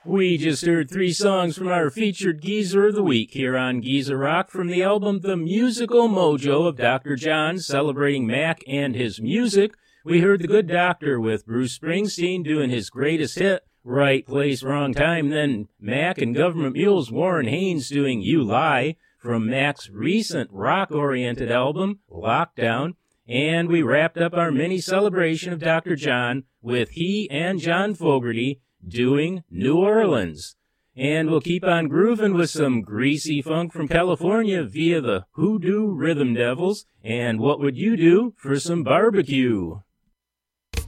We just heard 3 songs from our featured Geezer of the Week here on Geezer Rock from the album The Musical Mojo of Dr. John, celebrating Mac and his music. We heard The Good Doctor with Bruce Springsteen doing his greatest hit, Right Place, Wrong Time. Then Mac and Government Mule's Warren Haynes doing You Lie from Mac's recent rock-oriented album, Lockdown. And we wrapped up our mini celebration of Dr. John with he and John Fogerty doing New Orleans. And we'll keep on grooving with some greasy funk from California via the Hoodoo Rhythm Devils. And what would you do for some barbecue?